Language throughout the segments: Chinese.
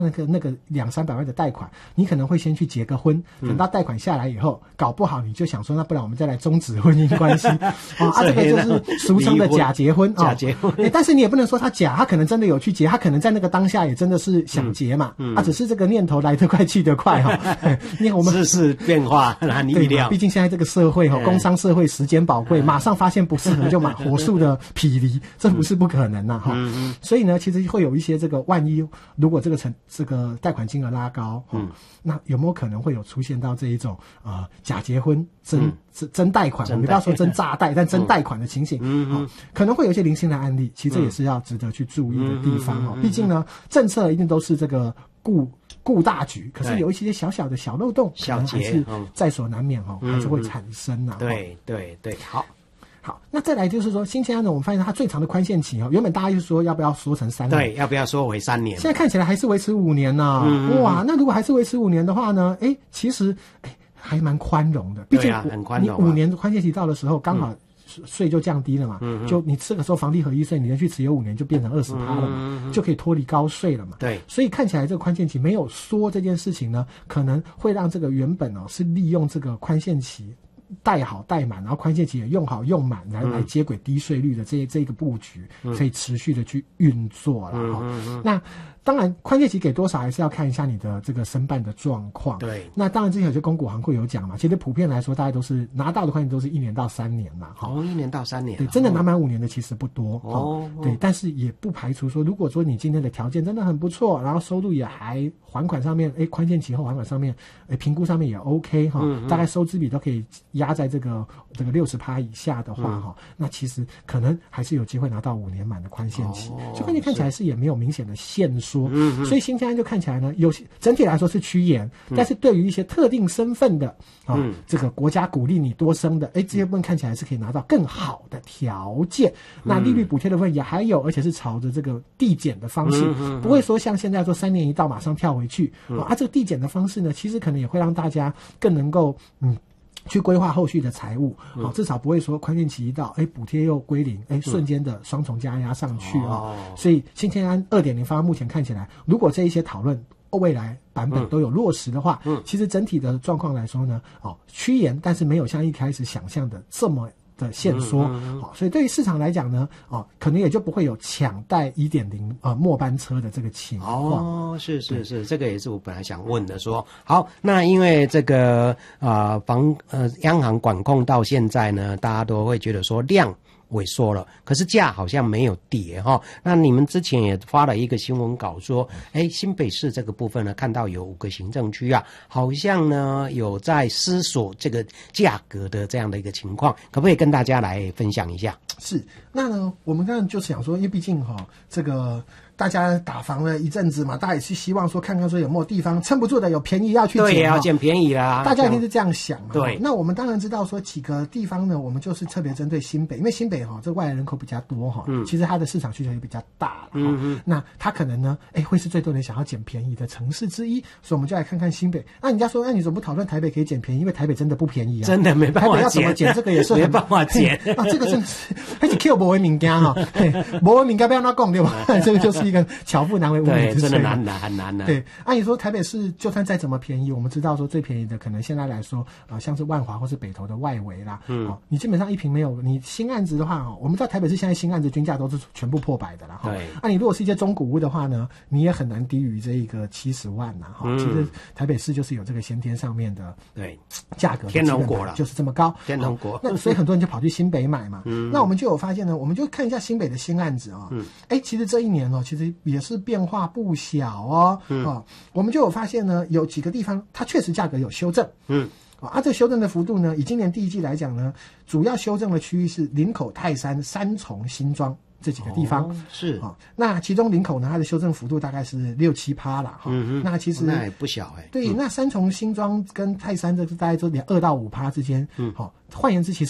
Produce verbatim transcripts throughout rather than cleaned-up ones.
那个那个两三百万的贷款，你可能会先去结个婚，等到贷款下来以后，嗯、搞不好你就想说，那不然我们再来终止婚姻关系啊，啊，这个就是俗称的假结婚啊， 假结婚、 欸。但是你也不能说他假，他可能真的有去结，他可能在那个当下也真的是想结嘛，嗯嗯、啊，只是这个念头来得快去得快哈、哦。你看我们世事变化难以预料， 毕竟现在这个社会哈、哦，工商社会时间宝贵，马上发现不适合就马火速的劈离，这不是不可能呐、啊、哈、嗯嗯。所以呢，其实会有一些这个万一，如果这个成这个贷款金额拉高，嗯，那有没有可能会有出现到这一种呃假结婚真、嗯、真贷款？我们不要说真诈贷，但真贷款的情形，嗯嗯、哦，可能会有一些零星的案例，其实这也是要值得去注意的地方哦。毕竟呢，政策一定都是这个顾顾大局，可是有一些小小的小漏洞， 小可能还是在所难免哦，嗯、还是会产生呐、啊。 对对对，好。 好，那再来就是说，新青安呢，我们发现它最长的宽限期哦，原本大家就说要不要缩成三年， 对，要不要缩回三年？ 现在看起来还是维持五年呢、啊嗯。哇，那如果还是维持五年的话呢，哎，其实哎还蛮宽容的，毕竟、 啊、很宽容、啊。 你五年宽限期到的时候，刚好税就降低了嘛，嗯、就你这个时候房地合一税，你连续持有五年就变成二十趴了嘛、嗯，就可以脱离高税了嘛。 对， 所以看起来这个宽限期没有缩这件事情呢，可能会让这个原本哦是利用这个宽限期。贷好贷满，然后宽限期也用好用满，来、嗯、来接轨低税率的这这个布局，嗯、可以持续的去运作了、嗯嗯嗯。那当然，宽限期给多少还是要看一下你的这个申办的状况。 对， 那当然之前有些公股行库有讲嘛，其实普遍来说，大家都是拿到的宽限都是一年到三年嘛。 哦，一年到三年。 对，真的拿满五年的其实不多。 哦， 哦对，但是也不排除说，如果说你今天的条件真的很不错，然后收入也还还款上面，哎，宽限期后还款上面，哎，评估上面也 OK 哈、嗯嗯，大概收支比都可以压在这个这个六十趴以下的话哈、嗯，那其实可能还是有机会拿到五年满的宽限期。哦、所以宽限看起来是也没有明显的限缩。嗯嗯，所以新青安就看起来呢，有些整体来说是趋严、嗯，但是对于一些特定身份的啊、嗯，这个国家鼓励你多生的，哎，这些部分看起来是可以拿到更好的条件。嗯、那利率补贴的部分也还有，而且是朝着这个递减的方式，嗯嗯嗯、不会说像现在说三年一到马上跳回去。嗯、啊，这个递减的方式呢，其实可能也会让大家更能够嗯。去规划后续的财务，好、嗯，至少不会说宽限期一到，哎，补贴又归零，哎，瞬间的双重加压上去、嗯、哦。所以新青安 二点零 方案目前看起来，如果这一些讨论未来版本都有落实的话，嗯，其实整体的状况来说呢，哦，趋严，但是没有像一开始想象的这么的限缩，好、嗯嗯嗯，所以对于市场来讲呢，哦，可能也就不会有抢贷 一点零 呃末班车的这个情况。 哦，是是是，这个也是我本来想问的说，好，那因为这个啊、呃、房呃央行管控到现在呢，大家都会觉得说量萎缩了，可是价好像没有跌哈。那你们之前也发了一个新闻稿说，哎，新北市这个部分呢，看到有五个行政区啊，好像呢有在思索这个价格的这样的一个情况，可不可以跟大家来分享一下？ 是，那呢，我们刚刚就是想说，因为毕竟哈、哦，这个大家打房了一阵子嘛，大家也是希望说看看说有没有地方撑不住的，有便宜要去捡， 对，要捡便宜啦。 大家一定是这样想嘛。 对， 那我们当然知道说几个地方呢，我们就是特别针对新北，因为新北哈、哦、这外来人口比较多哈、哦嗯，其实它的市场需求也比较大了、哦、嗯嗯，那它可能呢，哎，会是最多人想要捡便宜的城市之一，所以我们就来看看新北。那人家说，那你怎么不讨论台北可以捡便宜？因为台北真的不便宜啊， 真的没办法捡。 台北要怎么捡？这个也是没办法捡啊，这个真的是还是 Q 不为民家哈，不为民家不要那讲对吧？这个就是一个巧妇难为无米之炊， 真的难难很难的。 对，按理说台北市就算再怎么便宜，我们知道说最便宜的可能现在来说啊、呃，像是万华或是北投的外围啦，嗯，哦，你基本上一坪没有，你新案子的话哦，我们知道台北市现在新案子均价都是全部破百的啦， 对。 那、啊、你如果是一些中古屋的话呢，你也很难低于这一个七十万呐，哈、嗯。其实台北市就是有这个先天上面的对价格， 天龙国了， 就是这么高， 天龙国。 那所以很多人就跑去新北买嘛，嗯。那我们就有发现呢，我们就看一下新北的新案子啊、哦，嗯，哎，其实这一年哦，其实也是变化不小哦，嗯，哦，我们就有发现呢，有几个地方它确实价格有修正，嗯，啊，这修正的幅度呢，以今年第一季来讲呢，主要修正的区域是林口、泰山、三重、新庄这几个地方， 哦、是啊、哦，那其中林口呢，它的修正幅度大概是六七趴啦，哈、哦嗯，那其实、 哦、那也不小哎、欸， 对、嗯，那三重、新庄跟泰山这大概就两二到五趴之间，嗯，好、哦，换言之，其实。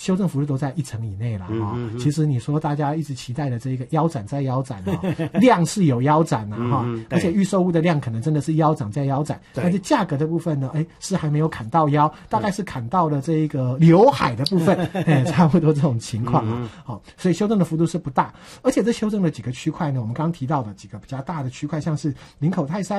修正幅度都在一成以内了哈、哦嗯嗯嗯。 其实你说大家一直期待的这个腰斩再腰斩哦，量是有腰斩的哈、 嗯嗯， 而且预售屋的量可能真的是腰斩再腰斩，但是价格的部分呢，哎，是还没有砍到腰，大概是砍到了这一个刘海的部分，哎，差不多这种情况啊。好、哦，所以修正的幅度是不大，而且这修正了几个区块呢，我们刚刚提到的几个比较大的区块，像是林口泰山。